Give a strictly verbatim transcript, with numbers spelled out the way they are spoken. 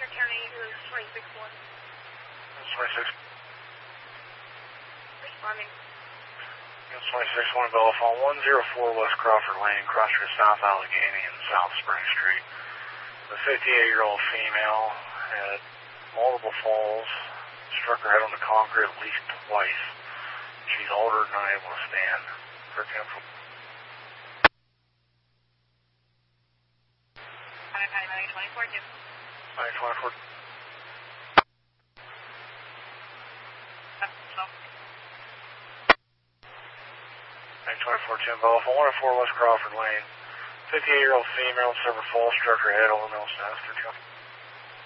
returning to twenty-six one. twenty-six. Responding. twenty-six one, Bellefonte, one oh four West Crawford Lane, cross your South Allegheny and South Spring Street. The fifty-eight-year-old female had multiple falls, struck her head on the concrete at least twice. She's older and unable to stand. Her temple. nine twenty-four two. nine twenty-four. nine twenty-four ten, Bellefonte, one oh four West Crawford Lane. fifty-eight-year-old female, several falls, struck her head over Mill South.